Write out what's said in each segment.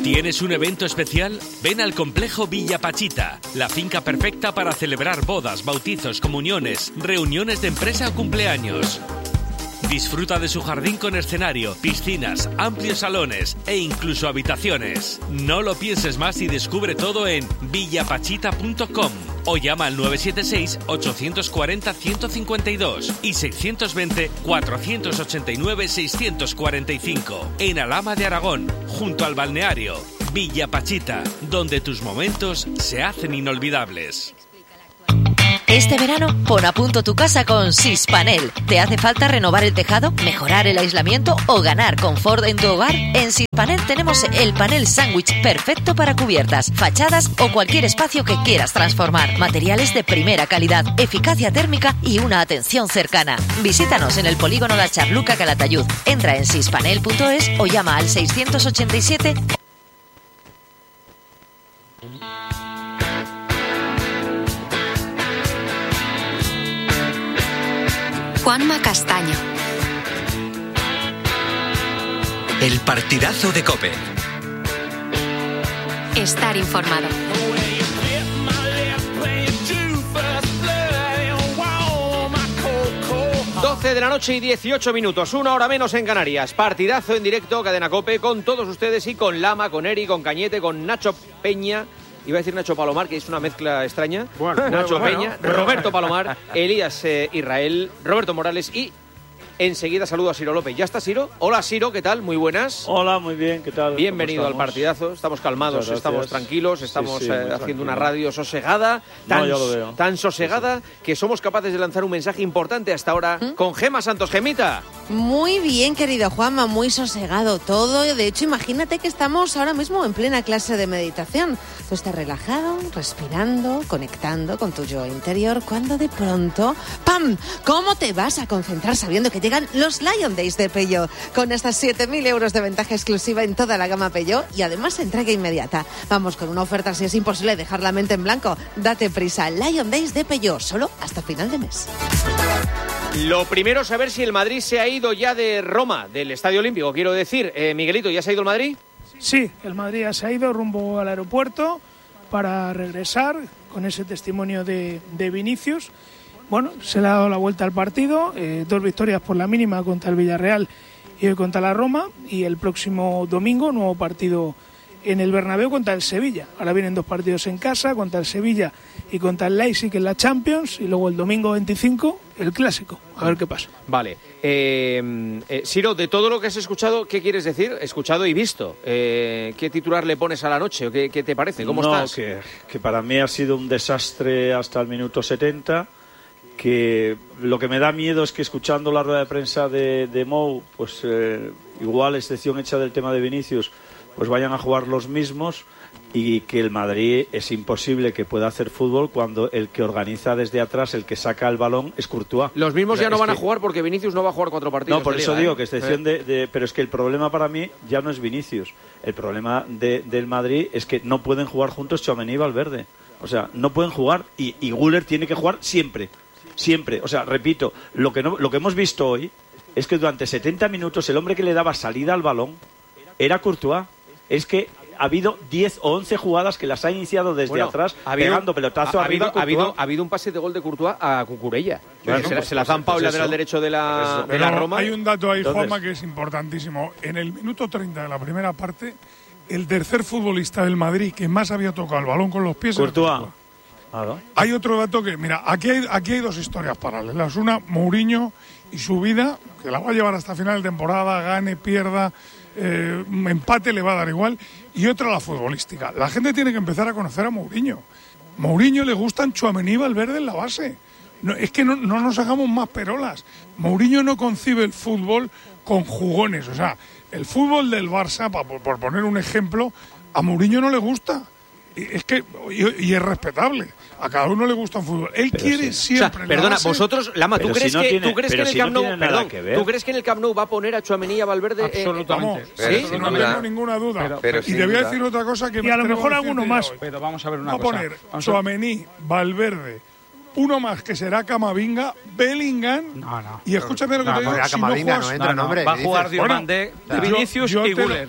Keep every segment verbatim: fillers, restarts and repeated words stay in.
¿Tienes un evento especial? Ven al Complejo Villa Pachita, la finca perfecta para celebrar bodas, bautizos, comuniones, reuniones de empresa o cumpleaños. Disfruta de su jardín con escenario, piscinas, amplios salones e incluso habitaciones. No lo pienses más y descubre todo en villapachita punto com o llama al nueve siete seis, ocho cuatro cero, uno cinco dos y seis dos cero, cuatro ocho nueve, seis cuatro cinco. En Alhama de Aragón, junto al balneario. Villa Pachita, donde tus momentos se hacen inolvidables. Este verano, pon a punto tu casa con Sispanel. ¿Te hace falta renovar el tejado, mejorar el aislamiento o ganar confort en tu hogar? En Sispanel tenemos el panel sándwich perfecto para cubiertas, fachadas o cualquier espacio que quieras transformar. Materiales de primera calidad, eficacia térmica y una atención cercana. Visítanos en el polígono La Charluca, Calatayud. Entra en sispanel punto es o llama al seiscientos ochenta y siete. Juanma Castaño. El partidazo de COPE. Estar informado. doce de la noche y dieciocho minutos, una hora menos en Canarias. Partidazo en directo, Cadena COPE, con todos ustedes y con Lama, con Eri, con Cañete, con Nacho Peña. Iba a decir Nacho Palomar, que es una mezcla extraña. Bueno, Nacho bueno, Peña, bueno. Roberto Palomar, Elías eh, Israel, Roberto Morales y enseguida saludo a Ciro López. ¿Ya está Ciro? Hola Ciro, ¿qué tal? Muy buenas. Hola, muy bien, ¿qué tal? Bienvenido al partidazo. Estamos calmados, estamos tranquilos, estamos sí, sí, eh, haciendo tranquilo. Una radio sosegada, tan, no, yo lo veo. tan sosegada sí, sí. que somos capaces de lanzar un mensaje importante hasta ahora ¿Mm? con Gema Santos. Gemita. Muy bien, querido Juanma, muy sosegado todo. De hecho, imagínate que estamos ahora mismo en plena clase de meditación. Tú estás relajado, respirando, conectando con tu yo interior, cuando de pronto, ¡pam! ¿Cómo te vas a concentrar sabiendo que llegan los Lion Days de Peugeot? Con hasta siete mil euros de ventaja exclusiva en toda la gama Peugeot y además entrega inmediata. Vamos con una oferta si es imposible dejar la mente en blanco. Date prisa, Lion Days de Peugeot, solo hasta final de mes. Lo primero es saber si el Madrid se ha ido ya de Roma, del Estadio Olímpico, quiero decir. Eh, Miguelito, ¿ya se ha ido el Madrid? Sí, el Madrid ya se ha ido rumbo al aeropuerto para regresar con ese testimonio de, de Vinicius. Bueno, se le ha dado la vuelta al partido, eh, dos victorias por la mínima contra el Villarreal y hoy contra la Roma, y el próximo domingo nuevo partido en el Bernabéu contra el Sevilla. Ahora vienen dos partidos en casa, contra el Sevilla y contra el Leipzig en la Champions, y luego el domingo veinticinco el Clásico. A ver qué pasa. Vale. Eh, eh, Ciro, de todo lo que has escuchado, ¿qué quieres decir? Escuchado y visto. Eh, ¿Qué titular le pones a la noche? ¿O qué, qué te parece? ¿Cómo no, estás? Que, que para mí ha sido un desastre hasta el minuto setenta. Que lo que me da miedo es que escuchando la rueda de prensa de, de Mou, pues eh, igual, excepción hecha del tema de Vinicius, pues vayan a jugar los mismos, y que el Madrid es imposible que pueda hacer fútbol cuando el que organiza desde atrás, el que saca el balón, es Courtois. Los mismos o sea, ya no van que... a jugar porque Vinicius no va a jugar cuatro partidos. No, por de eso liga, digo ¿eh? que excepción eh. de, de... Pero es que el problema para mí ya no es Vinicius. El problema de, del Madrid es que no pueden jugar juntos Tchouaméni y Valverde. O sea, no pueden jugar, y, y Güler tiene que jugar siempre. Siempre, o sea, repito, lo que no, lo que hemos visto hoy es que durante setenta minutos el hombre que le daba salida al balón era Courtois. Es que ha habido diez o once jugadas que las ha iniciado desde bueno, atrás, habido, pegando pelotazo ha, arriba. Ha habido, ha habido un pase de gol de Courtois a Cucurella. Bueno, se, pues, se la zampa pues, el lateral derecho de la, de la Roma. Hay un dato ahí, Entonces, Juanma, que es importantísimo. En el minuto treinta de la primera parte, el tercer futbolista del Madrid que más había tocado el balón con los pies Courtois. era Courtois. Hay otro dato que, mira, aquí hay, aquí hay dos historias paralelas. Una, Mourinho y su vida, que la va a llevar hasta final de temporada, gane, pierda, eh, empate, le va a dar igual. Y otra, la futbolística. La gente tiene que empezar a conocer a Mourinho. Mourinho le gustan Tchouaméni y Valverde en la base. No, es que no, no nos hagamos más perolas. Mourinho no concibe el fútbol con jugones. O sea, el fútbol del Barça, por, por poner un ejemplo, a Mourinho no le gusta. Es que, y, y es respetable. A cada uno le gusta un fútbol. Él pero quiere sí. siempre. O sea, perdona, base... vosotros, Lama, ¿tú crees, si no que, tiene, ¿tú crees que en el si Camp no Nou, perdón, ¿tú crees que en el Camp Nou va a poner a Tchouaméni y a Valverde? Absolutamente. Eh, ¿Sí? Pero no duda. tengo ninguna duda. Pero, pero y te voy a decir otra cosa que y a lo mejor alguno más. Pero vamos a ver una va cosa. Va a poner Tchouaméni, Valverde, uno más que será Camavinga, Bellingham. No, no. Y escúchame lo que no, te digo. No, si no juegas, no, no, no, va a jugar Diomandé, bueno, Vinicius yo, yo y Güler.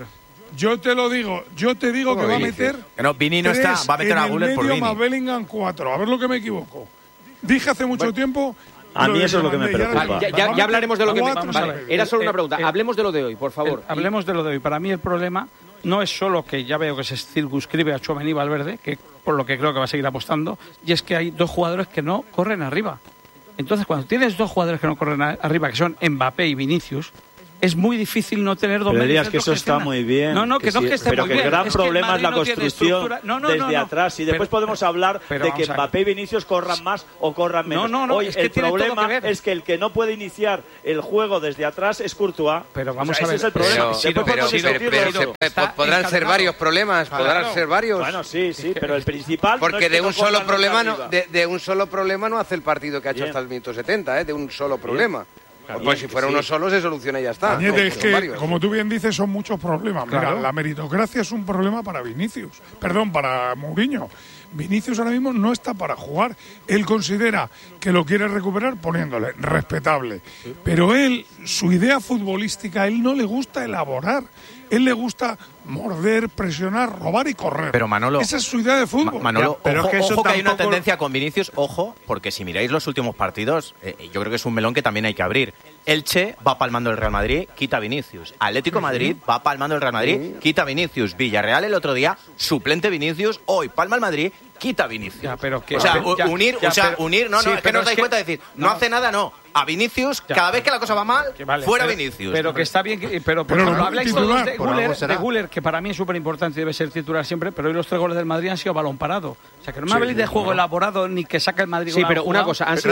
Yo te lo digo, yo te digo que va a meter. Que no, Vini no está, va a meter a Guller por Vini. Más Bellingham cuatro, a ver lo que me equivoco. Dije hace mucho bueno, tiempo. A mí eso es lo que me preocupa. Ya, ya, ya hablaremos de lo que me vale, Era solo una pregunta. El, el, hablemos de lo de hoy, por favor. El, hablemos de lo de hoy. Para mí el problema no es solo que ya veo que se circunscribe a Tchouaméni y Valverde, que por lo que creo que va a seguir apostando, y es que hay dos jugadores que no corren arriba. Entonces, cuando tienes dos jugadores que no corren arriba, que son Mbappé y Vinicius, es muy difícil no tener dos medios centros que eso está muy bien. No, no, que, que no sí, que esté pero muy que bien. el gran es problema que es la no construcción no, no, desde no, no, atrás. Y después pero, podemos hablar de que Mbappé y Vinicius corran más o corran menos. No, no, no, Hoy es que el problema que es que el que no puede iniciar el juego desde atrás es Courtois. Pero vamos o sea, a ver. Ese es el problema. Pero, pero, pero, pero, pero podrán ser varios problemas, claro. podrán ser varios. Bueno, sí, sí, pero el principal porque no es de que un no solo problema no, arriba. de, de un solo problema no hace el partido que ha hecho Bien. hasta el minuto setenta, ¿eh? De un solo problema. Bien, pues si fuera sí. uno solo se soluciona y ya está. Cañete, no, es que, varios. como tú bien dices, son muchos problemas. Claro. Mira, la meritocracia es un problema para Vinicius. Perdón, para Mourinho. Vinicius ahora mismo no está para jugar. Él considera que lo quiere recuperar poniéndole, respetable. Pero él, su idea futbolística, a él no le gusta elaborar. Él le gusta morder, presionar, robar y correr. Pero Manolo, esa es su idea de fútbol. Ma Manolo, ya, pero ojo, es que, eso ojo que hay una tampoco... tendencia con Vinicius, ojo, porque si miráis los últimos partidos, eh, yo creo que es un melón que también hay que abrir. Elche va palmando el Real Madrid, quita Vinicius. Atlético Madrid va palmando el Real Madrid, quita Vinicius. Villarreal el otro día, suplente Vinicius. Hoy palma el Madrid, quita Vinicius. Ya, pero que, o sea, ya, unir, ya, o sea, pero, unir, no, no, sí, es que no os dais que, cuenta de decir, no, no hace nada, no. A Vinicius, ya, cada vez que la cosa va mal, que vale, fuera pero, Vinicius. Pero que está bien, que, pero, pero, pero no, habláis todos de Guller, de Guller, que para mí es súper importante y debe ser titular siempre, pero hoy los tres goles del Madrid han sido balón parado. O sea, que no me sí, habléis de juego claro. elaborado ni que saca el Madrid. Sí, pero una cosa, han sido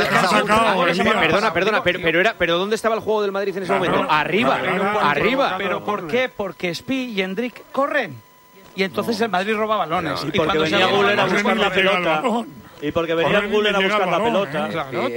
Perdona, perdona, pero, pero era, pero ¿dónde estaba el juego del Madrid en ese claro, momento? Arriba, claro, arriba. Pero ¿por qué? Porque Spi y Endrick corren. Y entonces no. el Madrid roba balones. No, y, y porque venía Guller a buscar la pelota. Y porque venía Guller a buscar la pelota.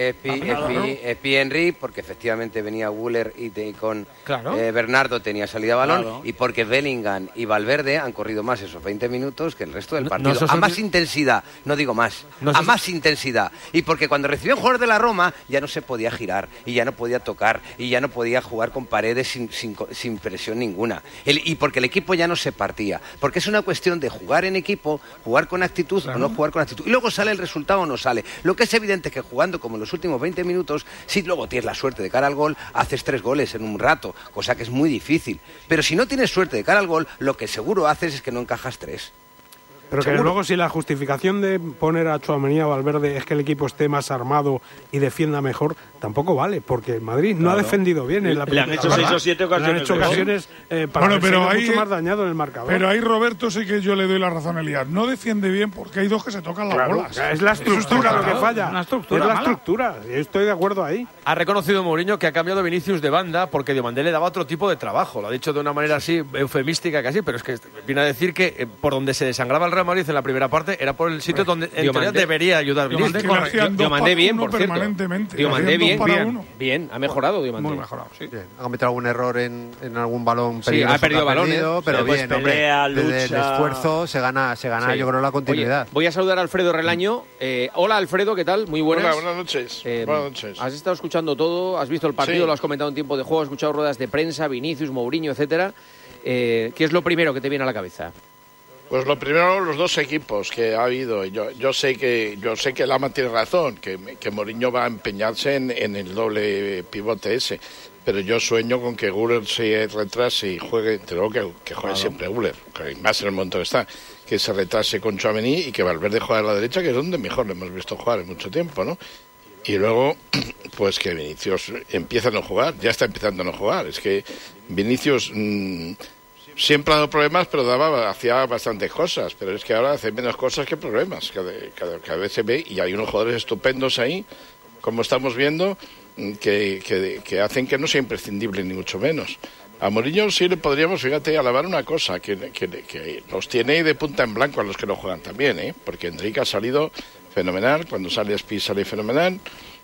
Spi Henry, porque efectivamente venía Guller y te, con claro. eh, Bernardo tenía salida a balón. Claro. Y porque Bellingham y Valverde han corrido más esos veinte minutos que el resto del partido. No, no, a más son... intensidad, no digo más. No, a más intensidad. Y porque cuando recibió un jugador de la Roma ya no se podía girar. Y ya no podía tocar. Y ya no podía jugar con paredes sin, sin, sin presión ninguna. El, y porque el equipo ya no se partía. Porque es una cuestión de jugar en equipo, jugar con actitud claro. o no jugar con actitud. Y luego sale el resultado o no sale. Lo que es evidente es que jugando como en los últimos veinte minutos, si luego tienes la suerte de cara al gol, haces tres goles en un rato, cosa que es muy difícil. Pero si no tienes suerte de cara al gol, lo que seguro haces es que no encajas tres. Pero que luego si la justificación de poner a Tchouaméni a Valverde es que el equipo esté más armado y defienda mejor, tampoco vale, porque el Madrid no claro. ha defendido bien en la Le han hecho seis o siete ocasiones. Le han hecho ocasiones eh, para bueno, pero ahí, mucho más dañado en el marcador. Pero ahí Roberto sí que yo le doy la razón a Elías. No defiende bien porque hay dos que se tocan las claro, bolas. Es la estructura lo que falla. Una estructura es la mala. estructura. Yo estoy de acuerdo ahí. Ha reconocido Mourinho que ha cambiado Vinicius de banda porque Diomandé le daba otro tipo de trabajo. Lo ha dicho de una manera así eufemística casi, pero es que viene a decir que eh, por donde se desangraba el Real Madrid en la primera parte era por el sitio donde en teoría debería ayudar Vinicius. Diomandé bien, por cierto. Diomandé bien, bien. Bien, ha mejorado Diomandé. Muy mejorado, sí. Bien. Ha cometido algún error en, en algún balón sí, ha perdido balones, perdido, pero pues bien, pelea, hombre. lucha. El esfuerzo se gana, se gana sí. yo creo, la continuidad. Oye, voy a saludar a Alfredo Relaño. Eh, hola, Alfredo, ¿qué tal? Muy buenas. Hola, buenas noches. Eh, buenas noches. Has estado escuchando todo, has visto el partido, sí. lo has comentado en tiempo de juego, has escuchado ruedas de prensa, Vinicius, Mourinho, etcétera. Eh, ¿Qué es lo primero que te viene a la cabeza? Pues lo primero, los dos equipos que ha habido. Yo, yo sé que yo sé que Lama tiene razón, que, que Mourinho va a empeñarse en, en el doble pivote ese. Pero yo sueño con que Guller se retrase y juegue, te digo que, que juegue claro. siempre Guller, que más en el momento que está, que se retrase con Tchouaméni y que Valverde juegue a la derecha, que es donde mejor le hemos visto jugar en mucho tiempo, ¿no? Y luego, pues que Vinicius empieza a no jugar, ya está empezando a no jugar. Es que Vinicius mmm, siempre ha dado problemas, pero daba, hacía bastantes cosas, pero es que ahora hace menos cosas que problemas, cada, cada, cada vez se ve, y hay unos jugadores estupendos ahí, como estamos viendo, que, que, que hacen que no sea imprescindible, ni mucho menos. A Mourinho sí le podríamos, fíjate, alabar una cosa, que, que, que los tiene de punta en blanco a los que no juegan también, ¿eh? Porque Enrique ha salido fenomenal, cuando sale Spi sale fenomenal,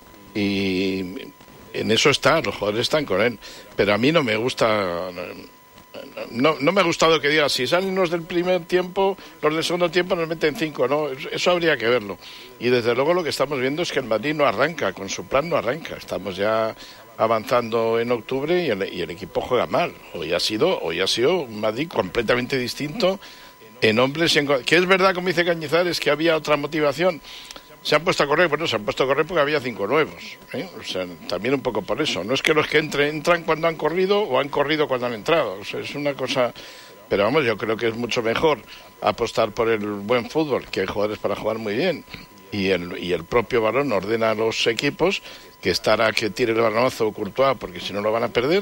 y en eso está, los jugadores están con él. Pero a mí no me gusta... No, no me ha gustado que diga, si salen los del primer tiempo, los del segundo tiempo nos meten cinco, no, eso habría que verlo. Y desde luego lo que estamos viendo es que el Madrid no arranca, con su plan no arranca. Estamos ya avanzando en octubre y el, y el equipo juega mal. Hoy ha sido hoy ha sido un Madrid completamente distinto en hombres y en... Que es verdad, como dice Cañizares, que había otra motivación. Se han puesto a correr, bueno, se han puesto a correr porque había cinco nuevos, ¿eh? O sea, también un poco por eso. No es que los que entren, entran cuando han corrido o han corrido cuando han entrado. O sea, es una cosa... Pero vamos, yo creo que es mucho mejor apostar por el buen fútbol, que hay jugadores para jugar muy bien. Y el, y el propio balón ordena a los equipos que estará que tire el balonazo Courtois, porque si no lo van a perder.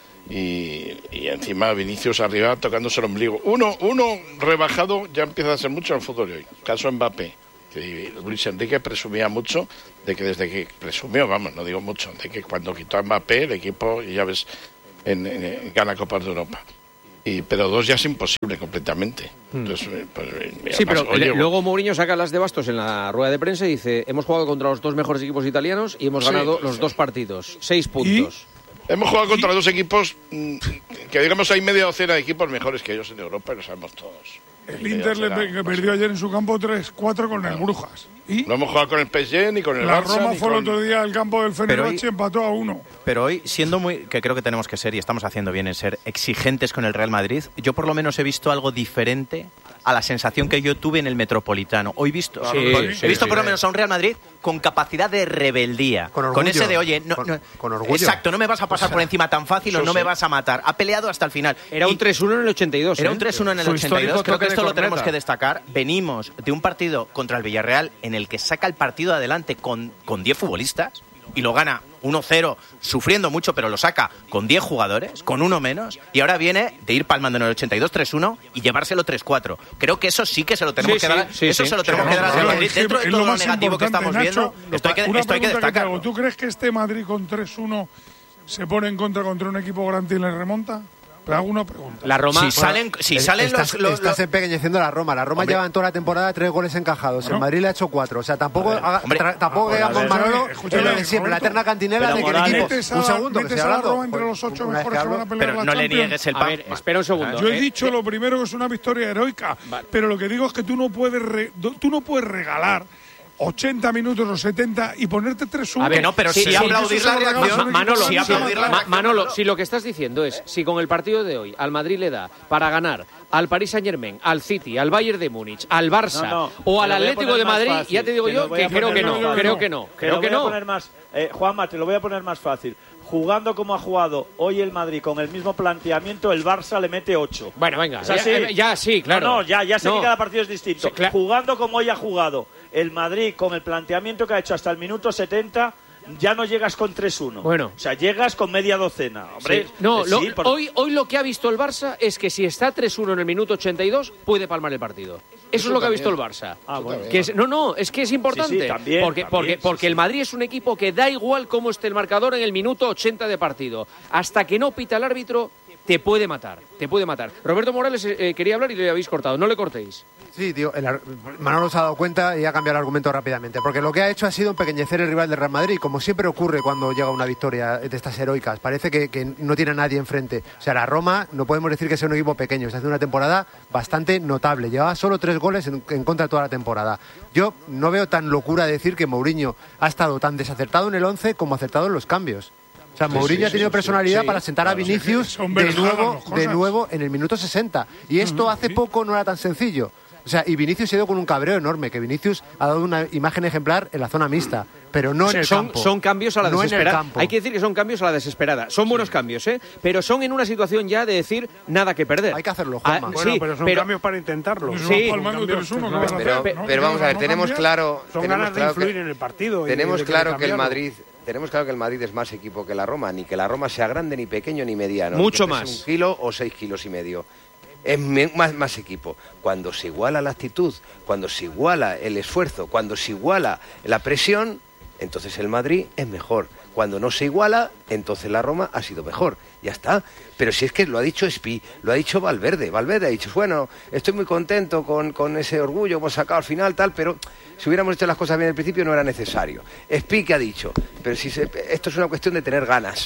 Y, y encima Vinicius arriba tocándose el ombligo. Uno, uno rebajado ya empieza a ser mucho en el fútbol de hoy. Caso Mbappé, que Luis Enrique presumía mucho de que desde que presumió, vamos, no digo mucho, de que cuando quitó a Mbappé el equipo, ya ves, en, en, en, gana Copas de Europa. Y, pero dos ya es imposible completamente. Entonces, pues, sí, pero más, oye, luego Mourinho saca las de bastos en la rueda de prensa y dice: hemos jugado contra los dos mejores equipos italianos y hemos sí, ganado los sí. dos partidos, seis puntos. ¿Y? Hemos jugado contra ¿Y? dos equipos que, digamos, hay media docena de equipos mejores que ellos en Europa y lo sabemos todos. El Inter le pe que perdió ayer en su campo tres cuatro con el Brujas. ¿Y? No hemos jugado con el P S G ni con el La Barça. Roma ni fue con... el otro día al campo del Fenerbahce y empató a uno. Pero hoy, siendo muy... que creo que tenemos que ser, y estamos haciendo bien en ser exigentes con el Real Madrid, yo por lo menos he visto algo diferente a la sensación que yo tuve en el Metropolitano. Hoy visto, sí, he sí, visto sí, por lo sí. menos a un Real Madrid con capacidad de rebeldía. Con, con ese de, oye, no, con, no, con orgullo. Exacto, no me vas a pasar o sea, por encima tan fácil o no sí. me vas a matar. Ha peleado hasta el final. Era y un tres uno en el ochenta y dos. Era ¿eh? un tres uno en el Su ochenta y dos. Creo que esto lo tenemos que destacar. Venimos de un partido contra el Villarreal en el que saca el partido adelante con, con diez futbolistas y lo gana uno cero, sufriendo mucho, pero lo saca con diez jugadores, con uno menos, y ahora viene de ir palmando en el ochenta y dos tres uno y llevárselo tres cuatro. Creo que eso sí que se lo tenemos sí, que dar. Sí, sí, eso sí. se lo tenemos sí, que dar al Real claro, Madrid. es que Dentro de es todo lo lo más negativo que estamos importante, viendo, Nacho, esto hay que, una esto hay que pregunta que te destacarlo. hago. ¿Tú crees que este Madrid con tres uno se pone en contra contra un equipo grande y le remonta? Te hago una pregunta. La Roma... Si salen, si Es- salen estás, los... los, estás los... empequeñeciendo la Roma. La Roma Hombre. lleva en toda la temporada tres goles encajados. Bueno. El Madrid le ha hecho cuatro. O sea, tampoco, haga- Hombre. tra- tampoco Ah, digamos, bueno, a ver, Manolo, escúchame, es lo de siempre, la Roberto. eterna cantinela Pero de que el Morales, equipo... metes a Un la- segundo, que metes se a ha la hablado. Roma entre los ocho Una vez mejores que hablo- van a pelear Pero la no le Champions. niegues el A pan. ver, espera un segundo. Yo he ¿eh? dicho lo primero que es una victoria heroica, Vale. pero lo que digo es que tú no puedes re- tú no puedes regalar ochenta minutos o setenta y ponerte tres uno. A ver, no, pero sí, sí, sí, aplaudir eso la se lo regalas reacción. a un Manolo, equipo sí, grande, aplaudir la se lo Ma- reacción. Manolo, si lo que estás diciendo es, si con el partido de hoy al Madrid le da para ganar al Paris Saint-Germain, al City, al Bayern de Múnich, al Barça No, no, o al te lo voy a Atlético poner de más Madrid, fácil, ya te digo te lo yo voy a que creo poner que más no, fácil. creo que no, Te creo lo que voy a no. poner más, eh, Juanma, te lo voy a poner más fácil. Jugando como ha jugado hoy el Madrid con el mismo planteamiento, el Barça le mete ocho. Bueno, venga, ¿Es ya, así? eh, ya sí, claro. No, no, ya, ya sé No. que cada partido es distinto. Sí, claro. Jugando como hoy ha jugado el Madrid con el planteamiento que ha hecho hasta el minuto setenta, ya no llegas con tres uno. Bueno. O sea, llegas con media docena. Hombre, Sí. No, eh, lo- sí, por- hoy, hoy lo que ha visto el Barça es que si está tres uno en el minuto ochenta y dos, puede palmar el partido. Eso, es lo que ha visto el Barça. Ah, bueno. Que es- no, no, es que es importante. Sí, sí, también, porque también, porque, sí, porque sí. el Madrid es un equipo que da igual cómo esté el marcador en el minuto ochenta de partido. Hasta que no pita el árbitro, te puede matar. Te puede matar. Roberto Morales eh, quería hablar y le habéis cortado. No le cortéis. Sí, tío, el ar- Manolo se ha dado cuenta y ha cambiado el argumento rápidamente, porque lo que ha hecho ha sido empequeñecer el rival del Real Madrid, como siempre ocurre cuando llega una victoria de estas heroicas. Parece que, que no tiene a nadie enfrente. O sea, la Roma no podemos decir que sea un equipo pequeño, está haciendo una temporada bastante notable. Llevaba solo tres goles en, en contra de toda la temporada. Yo no veo tan locura decir que Mourinho ha estado tan desacertado en el once como acertado en los cambios. O sea, Sí, Mourinho sí, ha tenido sí, personalidad sí, para sentar a claro, Vinicius sí, son de versadas nuevo, las de cosas. nuevo en el minuto sesenta. Y esto hace poco no era tan sencillo. O sea, y Vinicius se ha ido con un cabreo enorme, que Vinicius ha dado una imagen ejemplar en la zona mixta, pero no en el son, campo. son cambios a la No en el desesperada. campo. Hay que decir que son cambios a la desesperada. Son buenos cambios, ¿eh? Pero son en una situación ya de decir nada que perder. Hay que hacerlo, Ah, Juanma. Bueno, sí, pero son pero- cambios para intentarlo. Pues Sí. vas palmando Cambios, tres uno, ¿qué no, vas a Pero, hacer? ¿No? pero vamos a ver, ¿No tenemos cambiar? claro, Son tenemos ganas de claro que- influir en el partido. y tenemos de que claro que el cambiarlo. Madrid, tenemos claro que el Madrid es más equipo que la Roma, ni que la Roma sea grande, ni pequeño, ni mediano. Mucho ni que pese más. Un kilo o seis kilos y medio. Es me- más, más equipo. Cuando se iguala la actitud, cuando se iguala el esfuerzo, cuando se iguala la presión, entonces el Madrid es mejor. Cuando no se iguala, entonces la Roma ha sido mejor. Ya está. Pero si es que lo ha dicho Espi, lo ha dicho Valverde. Valverde ha dicho, bueno, estoy muy contento con, con ese orgullo que hemos sacado al final, tal, pero si hubiéramos hecho las cosas bien al principio no era necesario. Espi que ha dicho, pero si se- esto es una cuestión de tener ganas.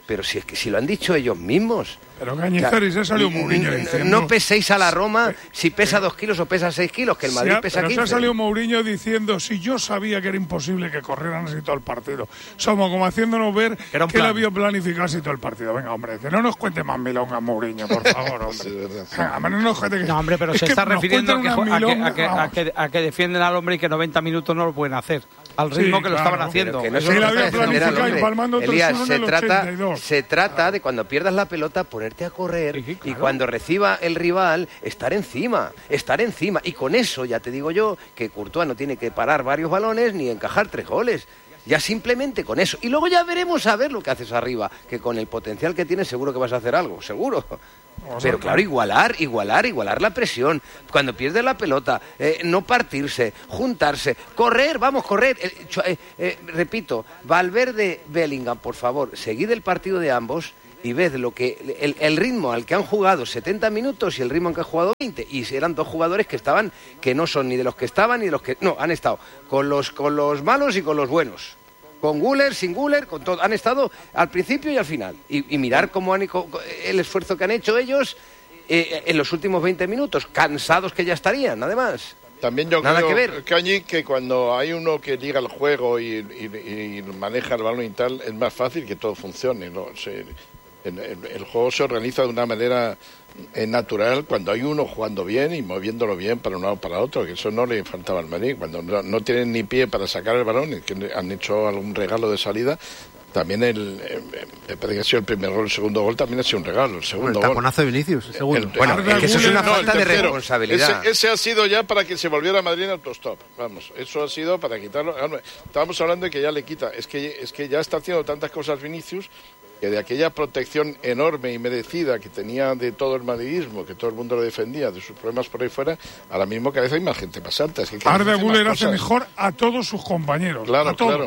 Pero si es que si lo han dicho ellos mismos. Pero Cañizares, se ha salido Mourinho diciendo... No peséis a la Roma si pesa dos kilos o pesa seis kilos, que el Madrid ha, pesa pero quince. Pero se ha salido Mourinho diciendo, si yo sabía que era imposible que corrieran así todo el partido. Somos como haciéndonos ver que él había planificado así todo el partido. Venga, hombre, que no nos cuente más milongas, Mourinho, por favor, hombre. Sí, Venga, no, nos cuente que... no, hombre, pero se está refiriendo a que, a, que, a, que, a, que, a que defienden al hombre y que noventa minutos no lo pueden hacer. Al ritmo sí, que claro, lo estaban haciendo. Que no se lo había planificado y palmando Elías, se trata, se trata de cuando pierdas la pelota ponerte a correr sí, claro. y cuando reciba el rival estar encima, estar encima. Y con eso ya te digo yo que Courtois no tiene que parar varios balones ni encajar tres goles. Ya simplemente con eso. Y luego ya veremos a ver lo que haces arriba, que con el potencial que tienes seguro que vas a hacer algo, seguro. Pero claro, igualar, igualar, igualar la presión. Cuando pierdes la pelota, eh, no partirse, juntarse, correr, vamos, correr. Eh, eh, eh, repito, Valverde, Bellingham, por favor, seguid el partido de ambos y ved lo que el, el ritmo al que han jugado setenta minutos y el ritmo al que han jugado veinte. Y eran dos jugadores que estaban, que no son ni de los que estaban ni de los que... No, han estado con los, con los malos y con los buenos. Con Güler, sin Güler, con todo. Han estado al principio y al final. Y, y mirar cómo han, el esfuerzo que han hecho ellos eh, en los últimos veinte minutos, cansados que ya estarían, además. También yo Nada creo, que ver. Cañi, que cuando hay uno que liga el juego y, y, y maneja el balón y tal, es más fácil que todo funcione, ¿no? Se, el, el, el juego se organiza de una manera eh, natural cuando hay uno jugando bien y moviéndolo bien para un lado para otro, que eso no le faltaba al Madrid. Cuando no, no tienen ni pie para sacar el balón y que han hecho algún regalo de salida, también el, me parece que ha sido el primer gol, el segundo gol también ha sido un regalo, el segundo el taponazo gol. de Vinicius, el segundo. El, bueno, el, es que eso es una no, falta de responsabilidad. Ese, ese ha sido ya para que se volviera a Madrid en autostop, vamos, eso ha sido para quitarlo. Estábamos hablando de que ya le quita, es que, es que ya está haciendo tantas cosas Vinicius que de aquella protección enorme y merecida que tenía de todo el madridismo, que todo el mundo lo defendía, de sus problemas por ahí fuera, ahora mismo cada vez hay más gente más alta. Es que Arda Güler hace mejor a todos sus compañeros. Claro, a todos. claro.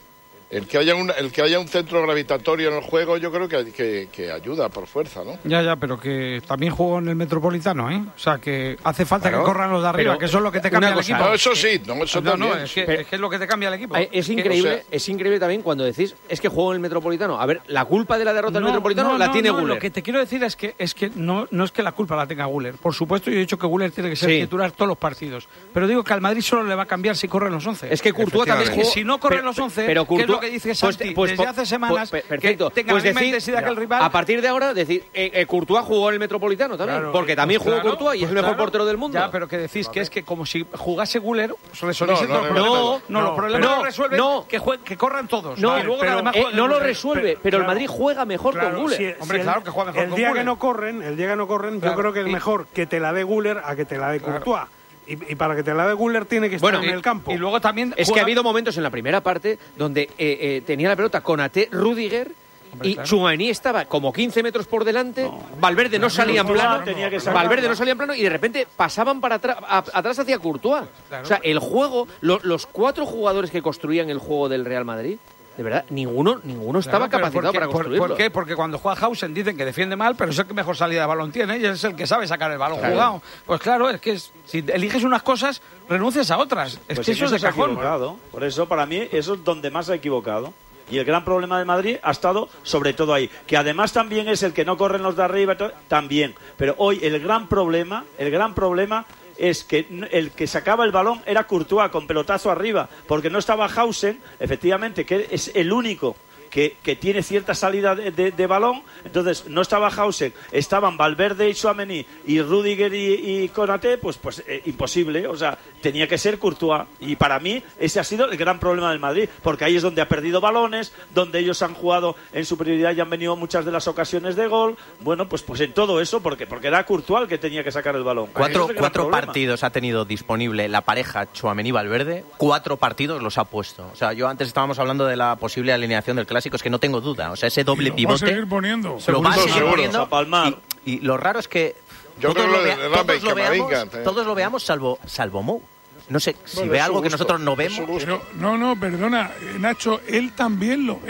El que haya un el que haya un centro gravitatorio en el juego, yo creo que, que, que ayuda por fuerza, ¿no? Ya, ya, pero que también jugó en el Metropolitano, ¿eh? O sea, que hace falta claro, que corran los de arriba, pero, que eso es lo que te cambia el equipo. No, eso sí, no, eso no, también. No, es que, pero, es que es lo que te cambia el equipo. Es increíble, o sea, es increíble también cuando decís, es que jugó en el Metropolitano. A ver, la culpa de la derrota no, del Metropolitano no, la no, tiene no, Güler. Lo que te quiero decir es que es que no, no es que la culpa la tenga Güler. Por supuesto, yo he dicho que Güler tiene que ser sí. titular todos los partidos. Pero digo que al Madrid solo le va a cambiar si corren los once. Es que Courtois también jugó... Si no corren los once, pero Courtois, ¿qué es lo que dice Santi? Pues, pues, desde hace semanas pues, perfecto. que tenga pues la misma decir, intensidad que el rival. A partir de ahora, decir, eh, eh, Courtois jugó en el Metropolitano también, claro, porque también pues jugó claro, Courtois y pues es el mejor claro. portero del mundo. Ya, pero que decís que es que como si jugase Güler, pues resolviese no, todos no, los problemas. no, No, no, los problemas no, lo resuelven no. que, jueguen, que corran todos. No, y luego pero, además eh, no lo resuelve, pero, pero claro, el Madrid juega mejor claro, con Güler. Si, Hombre, si claro que juega mejor el con día Güler. que no corren, el día que no corren, claro, yo creo que es y, mejor que te la dé Güler a que te la dé claro. Courtois. Y, y para que te la dé Güler tiene que estar bueno, en y, el campo. Y luego también es juega... que ha habido momentos en la primera parte donde eh, eh, tenía la pelota Konaté, Rüdiger. Hombre, y claro. Tchouaméni estaba como quince metros por delante, no, Valverde no, no salía en plano, no, no, Valverde no salía en plano y de repente pasaban para atrás, a, atrás hacia Courtois. Claro. O sea, el juego, lo, los cuatro jugadores que construían el juego del Real Madrid, de verdad, ninguno, ninguno estaba claro, capacitado porque, para construirlo. ¿Por qué? Porque cuando juega Hausen dicen que defiende mal, pero es el que mejor salida de balón tiene y es el que sabe sacar el balón claro. jugado. Pues claro, es que es, si eliges unas cosas, renuncias a otras. Es pues que eso es de cajón. Equivocado. Por eso, para mí, eso es donde más se ha equivocado. Y el gran problema de Madrid ha estado sobre todo ahí, que además también es el que no corren los de arriba, también. Pero hoy el gran problema, el gran problema es que el que sacaba el balón era Courtois con pelotazo arriba, porque no estaba Hausen, efectivamente, que es el único que, que tiene cierta salida de, de, de balón. Entonces no estaba Hausen, estaban Valverde y Tchouaméni y Rüdiger y, y Konaté, pues, pues eh, imposible, o sea, tenía que ser Courtois. Y para mí ese ha sido el gran problema del Madrid, porque ahí es donde ha perdido balones, donde ellos han jugado en superioridad y han venido muchas de las ocasiones de gol. Bueno, pues pues en todo eso, porque porque era Courtois el que tenía que sacar el balón. Cuatro, cuatro partidos ha tenido disponible la pareja Tchouaméni-Valverde, cuatro partidos los ha puesto. O sea, yo antes estábamos hablando de la posible alineación del Clásico, es que no tengo duda. O sea, ese doble lo pivote... Va a seguir poniendo. Lo va a seguir seguro, poniendo. A palmar. Y, y lo raro es que yo todos, lo, vea, de todos, lo veamos, venga, todos lo veamos salvo, salvo Mou. No sé, si bueno, ve algo gusto, que nosotros no vemos... Pero, no, no, perdona, Nacho, él también lo ve.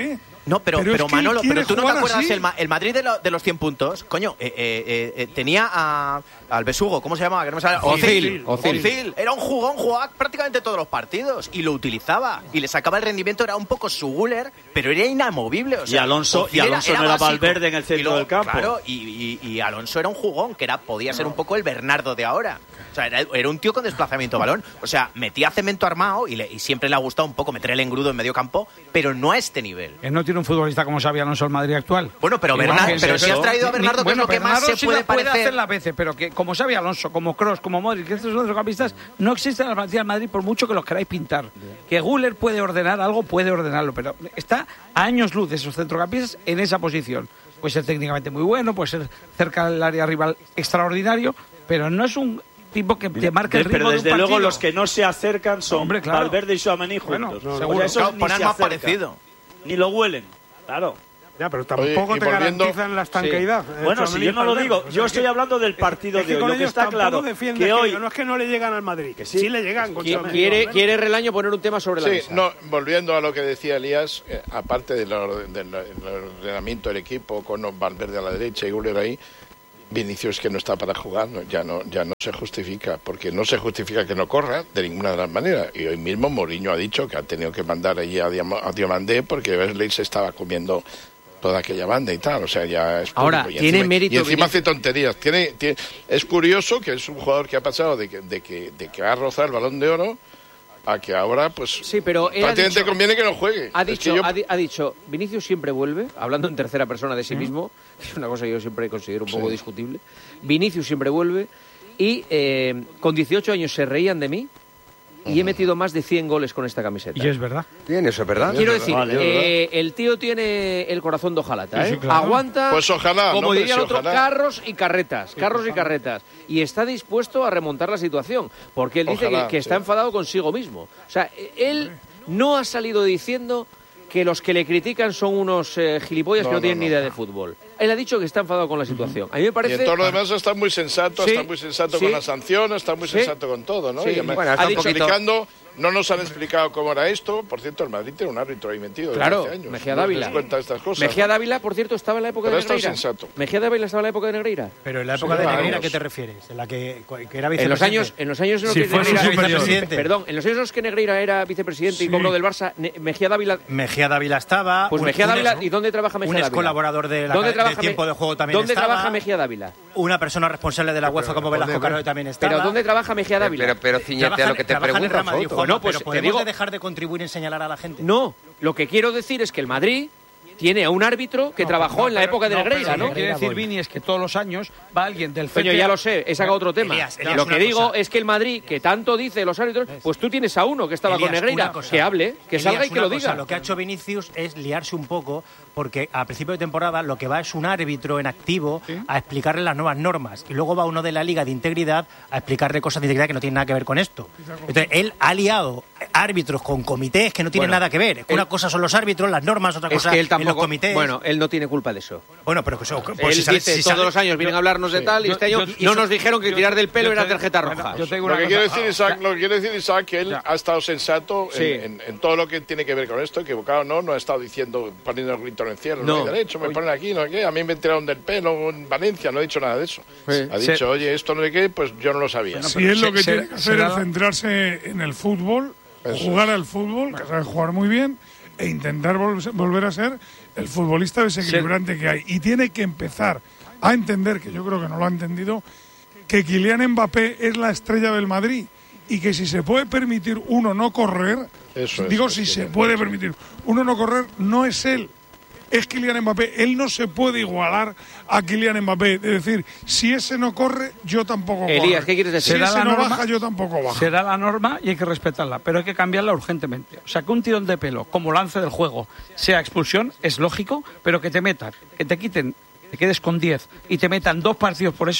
No, pero, pero, pero es que Manolo, pero tú no te acuerdas así. el, el Madrid de, lo, de los cien puntos, coño, eh, eh, eh, tenía a, al besugo, ¿cómo se llamaba? Que no me sale. Ozil. Ozil. Ozil. Era un jugón, jugaba prácticamente todos los partidos y lo utilizaba y le sacaba el rendimiento, era un poco su Guller, pero era inamovible. O sea, y Alonso, Ozil y Alonso era, no era era Valverde en el centro luego, del campo. Claro, y, y, y Alonso era un jugón, que era podía ser un poco el Bernardo de ahora. O sea, era, era un tío con desplazamiento de balón. O sea, metía cemento armado y, le, y siempre le ha gustado un poco meter el engrudo en medio campo, pero no a este nivel. Él no tiene un futbolista como Xabi Alonso en Madrid actual. Bueno, pero Bernardo, pero si has traído a Bernardo, que bueno, es lo que Bernardo más se sí puede lo puede parecer. hacer las veces, pero que como Xabi Alonso, como Kroos, como Modric, que estos centrocampistas no existen en la plantilla del Madrid por mucho que los queráis pintar. Que Güler puede ordenar algo, puede ordenarlo, pero está a años luz de esos centrocampistas en esa posición. Puede ser técnicamente muy bueno, puede ser cerca del área rival extraordinario, pero no es un tipo que te marque el ritmo pero de desde un luego partido. los que no se acercan son Hombre, claro. Valverde y Tchouaméni juntos. Bueno, no, seguro. no, Esos claro, ni poner se más acercan. parecido. Ni lo huelen, claro. Ya, pero tampoco Oye, y te volviendo- garantizan la estanqueidad. Sí. eh, Bueno, Tchouaméni si yo no lo Valverde. digo, O sea, yo es estoy que- hablando del partido es de que hoy. con Lo que ellos está tampoco claro defienden que que hoy no es que no le llegan al Madrid, que sí, le llegan con Tchouaméni Quiere, Valverde. quiere Relaño poner un tema sobre la Sí, mesa. no, volviendo a lo que decía Elías, eh, aparte del, or- del- del ordenamiento del equipo con Valverde a la derecha y Güler ahí, Vinicius que no está para jugar, no, ya no ya no se justifica, porque no se justifica que no corra de ninguna de las maneras. Y hoy mismo Mourinho ha dicho que ha tenido que mandar allí a, Diam- a Diomandé porque Wesley se estaba comiendo toda aquella banda y tal, o sea, ya es Ahora, público. Y tiene encima- mérito y encima Vinicius. hace tonterías. Tiene, tiene- es curioso que es un jugador que ha pasado de que, de que, de que ha rozado el Balón de Oro a que ahora, pues, Sí, pero él ha prácticamente dicho- conviene que no juegue. Ha Es dicho, que yo- ha, di- ha dicho, Vinicius siempre vuelve, hablando en tercera persona de sí mismo, que es una cosa que yo siempre considero un poco Sí. discutible. Vinicius siempre vuelve y eh, con dieciocho años se reían de mí y he metido más de cien goles con esta camiseta. Y es verdad. Bien, eso es verdad. Quiero Es decir, verdad, es eh, el tío tiene el corazón de ojalata, Sí, ¿eh? sí, claro. Aguanta, Pues ojalá, como no, pero diría sí, el otro, ojalá. carros y carretas, carros y carretas. Y está dispuesto a remontar la situación, porque él dice Ojalá, que, que está sí. enfadado consigo mismo. O sea, él no ha salido diciendo que los que le critican son unos eh, gilipollas No, que no, no, tienen no. ni idea de fútbol. Él ha dicho que está enfadado con la situación. A mí me Y parece... en todo lo demás está muy sensato, Sí, está muy sensato sí. con la sanción, está muy Sí. sensato con todo, ¿no? Sí. Y además Bueno, está ha dicho- explicando, no nos han explicado cómo era esto. Por cierto, el Madrid tiene un árbitro ahí metido desde Claro, hace años. Mejía No Dávila. nos cuenta estas cosas. Mejía ¿no? Dávila, por cierto, estaba en la época Pero de esto es Negreira. sensato. Mejía Dávila estaba en la época de Negreira. Pero en la época Sí, de vamos. Negreira, ¿a qué te refieres? ¿En la que, que era En los vicepresidente? años, en los años en los Si que fue su Negreira, vicepresidente. perdón, en los años en los que Negreira era vicepresidente y Sí. cobro del Barça, Ne- Mejía Dávila. Mejía Dávila estaba. Pues un- Mejía un Dávila, ex- ¿y dónde trabaja Mejía Un Dávila? ex colaborador de la ¿Dónde ca- trabaja del tiempo Me- de juego también ¿Dónde estaba. trabaja Mejía Dávila? Una persona responsable de la UEFA como Velasco Caro también estaba. ¿Pero dónde trabaja Mejía Dávila? Pero, pero ciñete a Trabaja- lo que te trabaja en el pregunto, Real Madrid, Fouto. Juanma, No, pues pero te podemos digo- de dejar de contribuir en señalar a la gente. No, lo que quiero decir es que el Madrid tiene a un árbitro que No, trabajó no, en la pero- época de no, Negreira, pero ¿no? Lo que quiere decir Vini es que todos los años va alguien del Coño, C T A. ya lo sé, he sacado otro tema. Elías, Elías, lo una que digo cosa. es que el Madrid, que tanto dice de los árbitros, pues tú tienes a uno que estaba Elías, con Negreira, una cosa. que hable, que Elías, salga y que una lo cosa, diga. Lo que ha hecho Vinicius es liarse un poco porque a principio de temporada lo que va es un árbitro en activo a explicarle las nuevas normas y luego va uno de la Liga de Integridad a explicarle cosas de integridad que no tienen nada que ver con esto. Entonces, él ha liado árbitros con comités que no tienen Bueno, nada que ver. Es que él- una cosa son los árbitros, las normas, otra Es cosa que él en los tampoco, comités. bueno, él no tiene culpa de eso. Bueno, pero que eso, pues él si sale- dice si todos sale- los años vienen a hablarnos de Sí. tal y este año Yo- yo- no eso- nos dijeron que yo- tirar del pelo yo era te- tarjeta bueno, roja. yo te digo Lo una que, quiere cosa. decir Isaac, lo que quiere decir Isaac que él ha estado sensato Sí. en, en- en todo lo que tiene que ver con esto, equivocado no, no ha estado diciendo, poniendo el grito en el cielo, no, No. hay derecho, me ponen aquí, no sé qué, a mí me enteraron del pelo en Valencia, no he dicho nada de eso. Sí. Ha Se- dicho, oye, esto no sé qué, pues yo no lo sabía. Si él lo que se- tiene que se- hacer será- es centrarse en el fútbol, Eso jugar al fútbol, que sabe jugar muy bien, e intentar vol- volver a ser el futbolista desequilibrante que hay. Y tiene que empezar a entender, que yo creo que no lo ha entendido, que Kylian Mbappé es la estrella del Madrid y que si se puede permitir uno no correr, Eso es, digo es si que se no puede puede permitir uno no correr, no es él. Es Kylian Mbappé, él no se puede igualar a Kylian Mbappé. Es decir, si ese no corre, yo tampoco corro. Elías, ¿qué quieres decir? Si Será ese la no norma- baja, yo tampoco bajo. Será la norma y hay que respetarla, pero hay que cambiarla urgentemente. O sea, que un tirón de pelo como lance del juego sea expulsión es lógico, pero que te metan, que te quiten, te quedes con diez y te metan dos partidos por eso,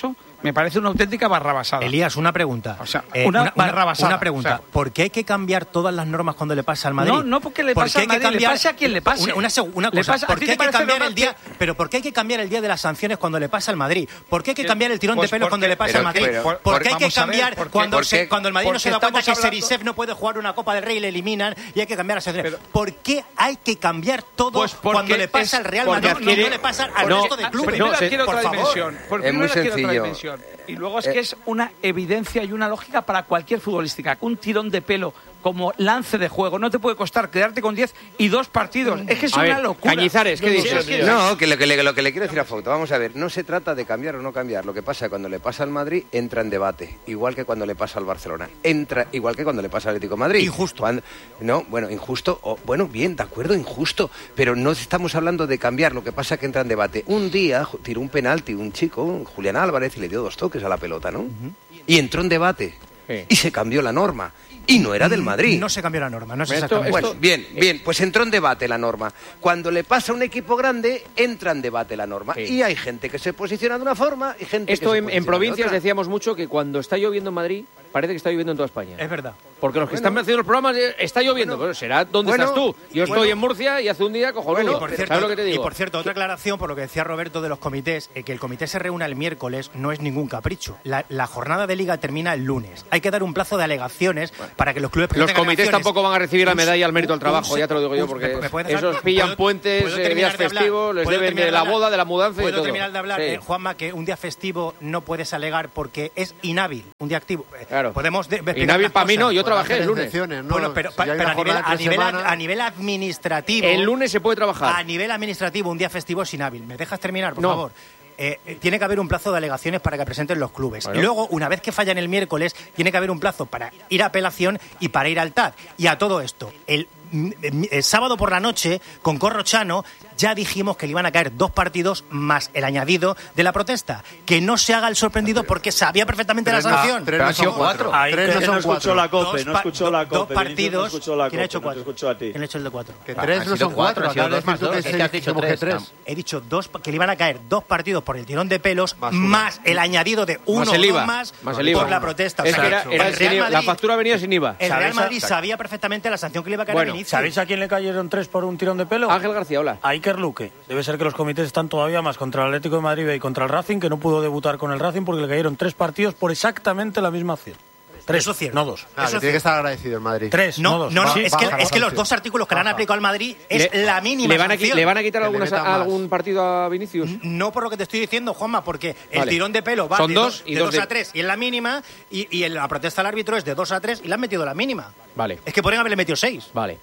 me parece una auténtica barrabasada. Elías, una pregunta. O sea, eh, una, una barrabasada. Una pregunta. O sea, ¿por qué hay que cambiar todas las normas cuando le pasa al Madrid? No, no porque le pasa al Madrid, cambiar, le pase a quien le pase. Una, una, una cosa, pasa, ¿por qué hay que cambiar el día? Que... Pero ¿por qué hay que cambiar el día de las sanciones cuando le pasa al Madrid? ¿Por qué hay que cambiar el tirón pues de pelos cuando le pasa al Madrid? Pero, ¿Por, por, qué hay que cambiar ver, cuando, porque, se, cuando el Madrid no se da cuenta que hablando... Serisev no puede jugar una Copa del Rey y le eliminan y hay que cambiar las sanciones? Pero, ¿por qué hay que cambiar todo pues cuando le pasa es, al Real Madrid y no le pasa al no, resto de clubes? Primero no, adquiere por otra favor. dimensión. Por es muy adquiere sencillo. Otra dimensión. Y luego es que es una evidencia y una lógica para cualquier futbolística. Un tirón de pelo como lance de juego no te puede costar quedarte con diez y dos partidos. Es que es a una ver, locura. Cañizares, ¿qué dices? Sí, no, que lo que, le, lo que le quiero decir a Fauto, vamos a ver, no se trata de cambiar o no cambiar. Lo que pasa es que cuando le pasa al Madrid entra en debate, igual que cuando le pasa al Barcelona. Entra igual que cuando le pasa al Atlético de Madrid. Injusto. Cuando, no, bueno, injusto, o, bueno, bien, de acuerdo, injusto, pero no estamos hablando de cambiar, lo que pasa es que entra en debate. Un día tiró un penalti un chico, Julián Álvarez, y le dio dos toques a la pelota, ¿no? Uh-huh. Y entró en debate. Sí. Y se cambió la norma. Y no era del Madrid. No se cambió la norma, no es esto, exactamente. Bueno, bien, bien, pues entró en debate la norma. Cuando le pasa a un equipo grande, entra en debate la norma. Sí. Y hay gente que se posiciona de una forma y gente esto que se en, posiciona en provincias de otra. decíamos mucho que cuando está lloviendo en Madrid, parece que está lloviendo en toda España. Es verdad. Porque los que bueno, están haciendo los programas, está lloviendo. Bueno, será donde bueno, estás tú. Yo estoy bueno, en Murcia y hace un día cojonudo. Bueno, por cierto, ¿sabes lo que te digo? Y por cierto, otra aclaración por lo que decía Roberto de los comités, eh, que el comité se reúna el miércoles no es ningún capricho. La, la jornada de liga termina el lunes. Hay que dar un plazo de alegaciones bueno, para que los clubes Los comités tampoco van a recibir la medalla al mérito del trabajo, ya te lo digo yo, porque ¿me, me esos pillan ¿puedo, puentes, ¿puedo eh, días festivos, les deben de la boda, de la mudanza y ¿Puedo todo. terminar de hablar, sí. eh, Juanma, que un día festivo no puedes alegar porque es inhábil, un día activo? Claro. Podemos de, inhábil para mí no, yo trabajé el lunes. ¿no? Bueno, pero, si pa, pero a, nivel, a, nivel, a nivel administrativo... El lunes se puede trabajar. A nivel administrativo, un día festivo es inhábil. ¿Me dejas terminar, por no. favor? Eh, tiene que haber un plazo de alegaciones para que presenten los clubes. Bueno. Y luego, una vez que fallan el miércoles, tiene que haber un plazo para ir a apelación y para ir al T A D. Y a todo esto, el, el, el sábado por la noche, con Corrochano, ya dijimos que le iban a caer dos partidos más el añadido de la protesta. Que no se haga el sorprendido porque sabía perfectamente la sanción. Tres no son cuatro. Tres no escuchó la COPE, no pa- escuchó la dos COPE. partidos. No escuchó la ¿Quién ha COPE, hecho no te cuatro? escuchó a ti. ¿Quién ha hecho el de cuatro? Que tres no son cuatro. Acabas de decir tú que Es que has dicho como que tres, tres. Cam. He dicho dos, que le iban a caer dos partidos por el tirón de pelos, más, más el añadido de uno más el o IVA, dos más, más el IVA. por la protesta. Es o sea, que era, era el sin Real IVA. Madrid, La factura venía sin IVA. el Real Madrid a... sabía perfectamente la sanción que le iba a caer Bueno, a Vinicius. ¿Sabéis a quién le cayeron tres por un tirón de pelo? Ángel García, hola. A Iker Luque. Debe ser que los comités están todavía más contra el Atlético de Madrid y contra el Racing, que no pudo debutar con el Racing porque le cayeron tres partidos por exactamente la misma acción. Tres, Eso es cierto. no dos. Ah, que tiene que estar agradecido el Madrid. Tres, No, no dos. no, no, Sí, es que, baja, es que baja, los dos artículos que le han aplicado al Madrid es Le- la mínima ¿Le van, a, qui- sanción. ¿Le van a quitar Que le alguna, metan a más. algún partido a Vinicius? No por lo que te estoy diciendo, Juanma, porque el Vale. tirón de pelo va Son de dos dos, y de dos dos de- a tres y es la mínima, y, y la protesta al árbitro es de dos a tres y le han metido la mínima. Vale, Es que podrían haberle metido seis. vale.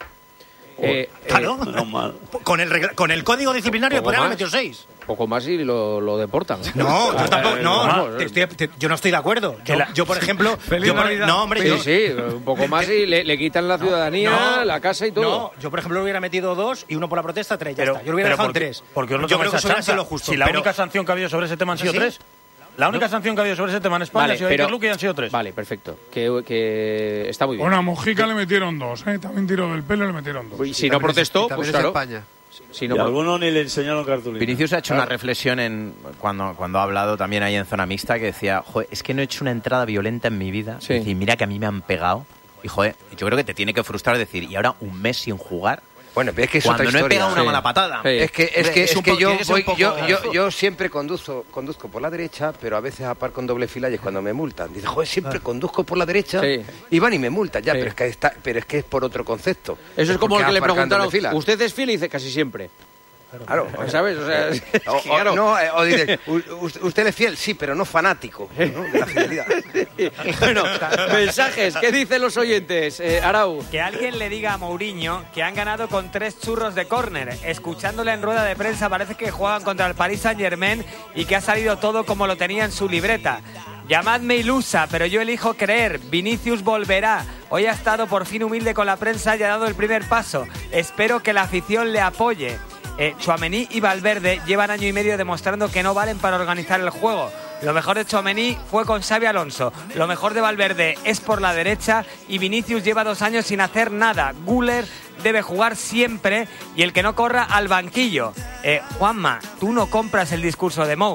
Eh, Claro. No mal. Con el, regla- con el código disciplinario Poco podrían haber más. metido seis. poco más y lo, lo deportan. No, yo tampoco. No, Vamos, no, te estoy- te- yo no estoy de acuerdo. Yo, yo, por ejemplo. Feliz yo por- Navidad. no, hombre, Sí, yo. sí, un poco más y le, le quitan la ciudadanía, no, la casa y todo. No, yo, por ejemplo, le hubiera metido dos y uno por la protesta, tres. Ya Pero, está. Yo lo hubiera pero dejado ¿por qué- en tres. ¿por qué os lo yo tomáis creo que a eso hubiera chanza? sido lo justo. Si la pero- única sanción que ha habido sobre ese tema han sido ¿Sí? tres. La única sanción que ha habido sobre ese tema en España Vale, ha sido pero- Iker Luque y han sido tres. Vale, perfecto. Que, que está muy bien. Bueno, a Mojica le metieron dos, ¿eh? También tiró del pelo y le metieron dos. Y si no protestó, pues claro. España. Si y no, algunos ni le enseñaron cartulina. Vinicius ha hecho una reflexión en cuando, cuando ha hablado también ahí en zona mixta que decía, joder, es que no he hecho una entrada violenta en mi vida. Sí. Es decir, mira que a mí me han pegado. Y joder, yo creo que te tiene que frustrar decir, y ahora un mes sin jugar. Bueno, pero es que es cuando otra no he historia. pegado una Sí. mala patada. Sí. Es que, es que, Es es un que poco- yo, tiene que ser un voy- yo, poco- yo, yo siempre conduzco, conduzco por la derecha, pero a veces aparco en doble fila y es cuando me multan. Dice, joder, siempre conduzco por la derecha Sí. y van y me multan. Ya, Sí. pero, es que está, pero es que es por otro concepto. Eso es como el porque que le aparcan en doble preguntaron, fila. ¿usted es fiel? Y dice, casi siempre. Claro, ¿sabes? O sea, es o, que, o- claro. no, eh, o dice, "U- u- usted es fiel, sí, pero no fanático, ¿no? De la fidelidad. Bueno, mensajes, ¿qué dicen los oyentes? Eh, Arau. Que alguien le diga a Mourinho que han ganado con tres churros de córner. Escuchándole en rueda de prensa parece que juegan contra el Paris Saint-Germain y que ha salido todo como lo tenía en su libreta. Llamadme ilusa, pero yo elijo creer. Vinicius volverá. Hoy ha estado por fin humilde con la prensa y ha dado el primer paso. Espero que la afición le apoye. Eh, Tchouaméni y Valverde llevan año y medio demostrando que no valen para organizar el juego. Lo mejor de Tchouaméni fue con Xabi Alonso. Lo mejor de Valverde es por la derecha y Vinicius lleva dos años sin hacer nada. Güler debe jugar siempre y el que no corra al banquillo. Eh, Juanma, tú no compras el discurso de Mou.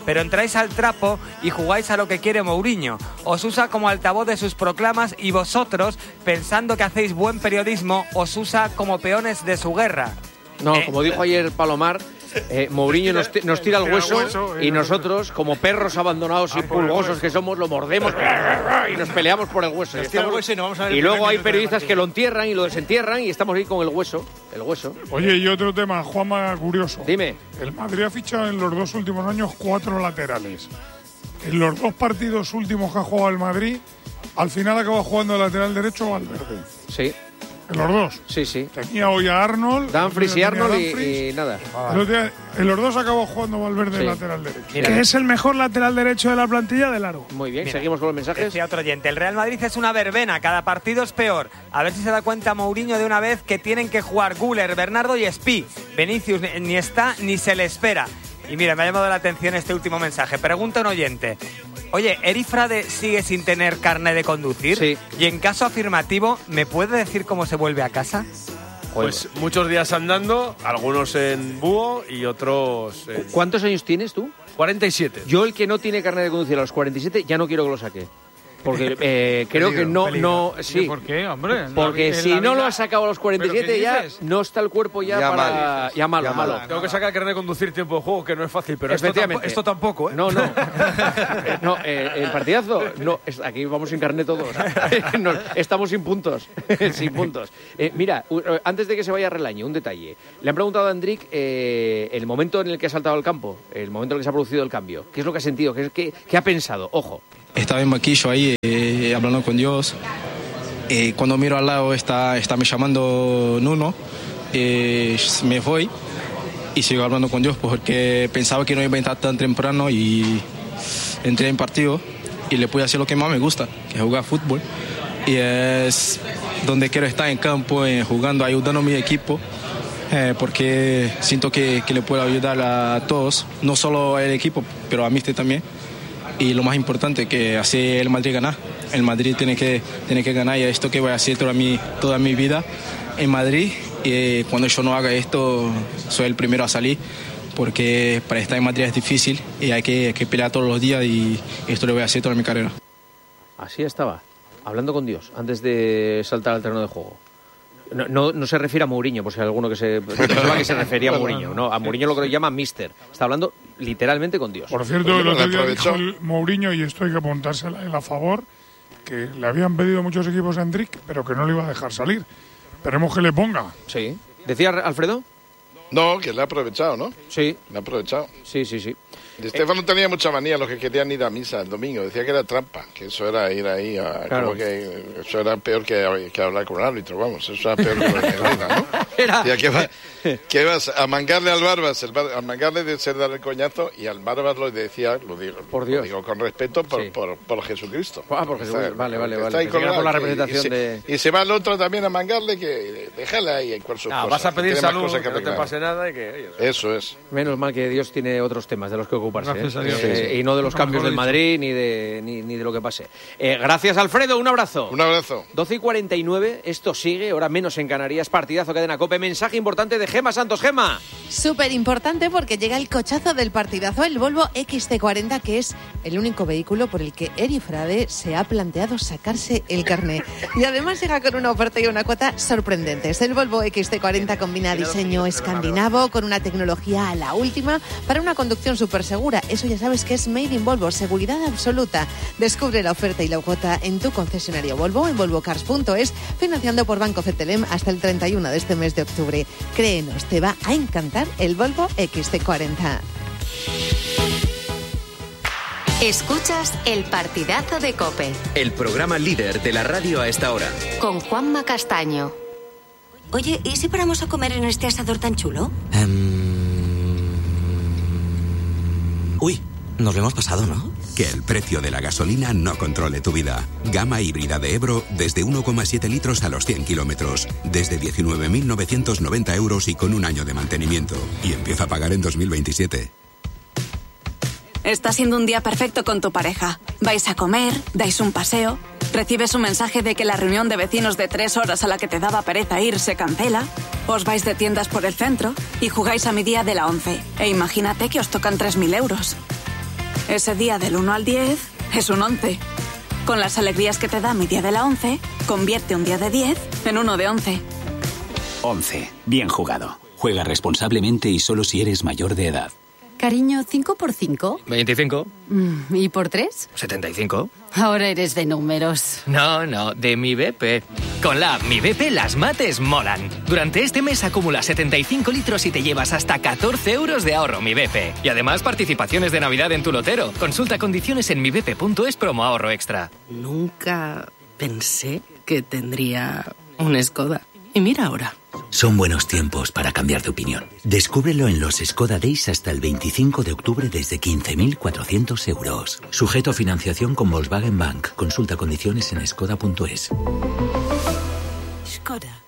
pero entráis al trapo y jugáis a lo que quiere Mourinho. Os usa como altavoz de sus proclamas y vosotros, pensando que hacéis buen periodismo, os usa como peones de su guerra. No, Eh, como dijo ayer Palomar, eh, Mourinho nos, ti- nos tira el hueso y nosotros, como perros abandonados y pulgosos que somos, lo mordemos y nos peleamos por el hueso. Y, Nos tira el estamos- hueso y nos vamos a ver el y luego primer hay minuto del periodistas partido. que lo entierran y lo desentierran y estamos ahí con el hueso. El hueso. Oye, y otro tema, Juanma, curioso. Dime. El Madrid ha fichado en los dos últimos años cuatro laterales. En los dos partidos últimos que ha jugado el Madrid, al final acaba jugando de lateral derecho Valverde. Sí. En los dos. Sí, sí. Tenía hoy a Arnold. Dumfries y tenía a Arnold y, Dumfries. y nada. El otro día, en los dos acabó jugando Valverde Sí. lateral derecho. Que es el mejor lateral derecho de la plantilla del Aro. Muy bien, Mira, seguimos con los mensajes. Decía otro oyente, el Real Madrid es una verbena, cada partido es peor. A ver si se da cuenta Mourinho de una vez que tienen que jugar Güler, Bernardo y Spi. Vinicius ni- ni está ni se le espera. Y mira, me ha llamado la atención este último mensaje. Pregunta un oyente. Oye, ¿Eri Frade sigue sin tener carnet de conducir? Sí. Y en caso afirmativo, ¿me puede decir cómo se vuelve a casa? Pues muchos días andando, algunos en búho y otros en... ¿Cuántos años tienes tú? cuarenta y siete. Yo, el que no tiene carnet de conducir a los cuarenta y siete, ya no quiero que lo saque. Porque eh, creo que no, no, sí. ¿Por qué, hombre? Porque En la si no vida- lo has sacado a los cuarenta y siete ¿Pero qué ya dices? no está el cuerpo ya, Ya para... mal. Ya malo, Ya malo. mal. Tengo que sacar carnet de conducir tiempo de juego, que no es fácil, pero esto, Efectivamente. tampo- esto tampoco, ¿eh? No, no. Eh, no, eh, el partidazo, no, es- aquí vamos sin carnet todos. No, estamos sin puntos. sin puntos. Eh, mira, u- eh, antes de que se vaya Relaño, un detalle. Le han preguntado a Endrick eh, el momento en el que ha saltado al campo, el momento en el que se ha producido el cambio. ¿Qué es lo que ha sentido? ¿Qué, qué, qué ha pensado? Ojo. Estaba en banquillo ahí eh, hablando con Dios. Eh, cuando miro al lado está, está me llamando Nuno. Eh, me voy y sigo hablando con Dios porque pensaba que no iba a entrar tan temprano y entré en partido y le pude hacer lo que más me gusta, que es jugar fútbol. Y es donde quiero estar en campo, eh, jugando, ayudando a mi equipo. Eh, porque siento que, que le puedo ayudar a todos, no solo al equipo, pero a mí también. Y lo más importante, que hace el Madrid ganar. El Madrid tiene que, tiene que ganar y esto que voy a hacer toda mi, toda mi vida en Madrid. Y cuando yo no haga esto, soy el primero a salir, porque para estar en Madrid es difícil y hay que, hay que pelear todos los días y esto lo voy a hacer toda mi carrera. Así estaba, hablando con Dios, antes de saltar al terreno de juego. No, no, no se refiere a Mourinho, por si hay alguno que se pensaba que se refería a Mourinho. No, a Mourinho lo que llama Mister. Está hablando literalmente con Dios. Por cierto, el otro día dijo el Mourinho, y esto hay que apuntársela él a favor, que le habían pedido muchos equipos a Endrick, pero que no le iba a dejar salir. Esperemos que le ponga. Sí. ¿Decía Alfredo? No, que le ha aprovechado, ¿no? Sí. Le ha aprovechado. Sí, sí, sí. De Estefano tenía mucha manía los que querían ir a misa el domingo. Decía que era trampa, que eso era ir ahí a... Claro. Como que eso era peor que, que hablar con un árbitro, vamos. Eso era peor que la negrita, ¿no? Era... Decía que, va, que ibas a mangarle al Barbas, el, bar- a mangarle de ser dar el coñazo, y al Barbas lo decía, lo digo, Por Dios. lo digo con respeto, por, Sí. por, por Jesucristo. Ah, por Jesucristo. Vale, vale, Está vale. ahí Pensé que era colgado, por la que- representación y se, de- Y se va el otro también a mangarle, que déjala ahí en cual sus No, cosas. vas a pedir tiene más salud, cosas que no te arreglar. pase nada y que... oye, Eso es. Menos mal que Dios tiene otros temas de los que ocuparse. Gracias ¿eh? a Dios. Eh, Sí, sí. Y no de los No, cambios mejor del dicho. Madrid ni de, ni, ni de lo que pase. Eh, gracias, Alfredo. Un abrazo. Un abrazo. doce y cuarenta y nueve. Esto sigue, ahora menos en Canarias. Partidazo, Cadena COPE. Mensaje importante de Gema Santos. Gema. Súper importante porque llega el cochazo del partidazo, el Volvo X C cuarenta, que es el único vehículo por el que Eri Frade se ha planteado sacarse el carné. Y además llega con una oferta y una cuota sorprendentes. El Volvo X C cuarenta combina diseño escandinavo con una tecnología a la última para una conducción súper segura. Eso ya sabes que es Made in Volvo, seguridad absoluta. Descubre la oferta y la cuota en tu concesionario Volvo en volvo cars punto es, financiando por Banco Cetelem hasta el treinta y uno de este mes de octubre. Créenos, te va a encantar el Volvo X C cuarenta. Escuchas el partidazo de COPE El programa líder de la radio a esta hora. con Juanma Castaño. Oye, ¿y si paramos a comer en este asador tan chulo? Uy, nos lo hemos pasado, ¿no? Que el precio de la gasolina no controle tu vida. Gama híbrida de Ebro desde uno coma siete litros a los cien kilómetros. Desde diecinueve mil novecientos noventa euros y con un año de mantenimiento. Y empieza a pagar en dos mil veintisiete. Está siendo un día perfecto con tu pareja. Vais a comer, dais un paseo, recibes un mensaje de que la reunión de vecinos de tres horas a la que te daba pereza ir se cancela, os vais de tiendas por el centro y jugáis a mi día de la once. E imagínate que os tocan tres mil euros. Ese día del uno al diez es un once. Con las alegrías que te da mi día de la once, convierte un día de diez en uno de once. once. Bien jugado. Juega responsablemente y solo si eres mayor de edad. Cariño, ¿cinco por cinco? veinticinco. Mm, ¿Y por tres? setenta y cinco. Ahora eres de números. No, no, de Mi B P. Con la app Mi B P las mates molan. Durante este mes acumula setenta y cinco litros y te llevas hasta catorce euros de ahorro Mi B P. Y además participaciones de Navidad en tu lotero. Consulta condiciones en mi b p punto es promo ahorro extra. Nunca pensé que tendría un Skoda. Y mira ahora. Son buenos tiempos para cambiar de opinión. Descúbrelo en los Skoda Days hasta el veinticinco de octubre desde quince mil cuatrocientos euros. Sujeto a financiación con Volkswagen Bank. Consulta condiciones en skoda punto es. Skoda.